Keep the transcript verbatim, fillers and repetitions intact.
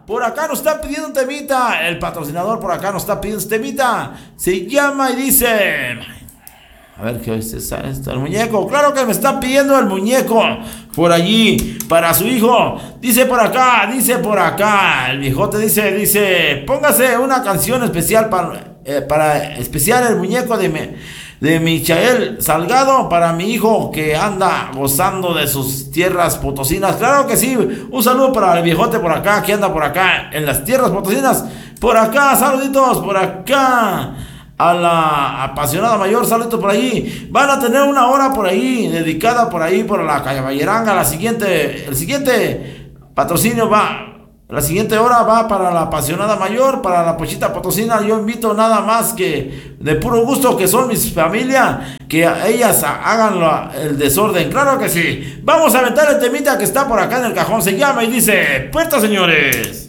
por acá nos está pidiendo un temita. El patrocinador por acá nos está pidiendo un temita. Se llama y dice... A ver, ¿qué es esa? ¿Está el muñeco? Claro que me está pidiendo el muñeco por allí, para su hijo. Dice por acá, dice por acá. El viejote dice, dice, póngase una canción especial para, eh, para especial el muñeco de, me, de Michael Salgado para mi hijo que anda gozando de sus tierras potosinas. Claro que sí. Un saludo para el viejote por acá, que anda por acá en las tierras potosinas. Por acá, saluditos, por acá. A la apasionada mayor, saludos por ahí. Van a tener una hora por ahí, dedicada por ahí, por la caballeranga. La siguiente, el siguiente patrocinio va, la siguiente hora va para la apasionada mayor, para la Pochita Potosina. Yo invito nada más que de puro gusto, que son mis familia, que ellas hagan lo, el desorden. Claro que sí. Vamos a aventar el temita que está por acá en el cajón. Se llama y dice, puerta, señores.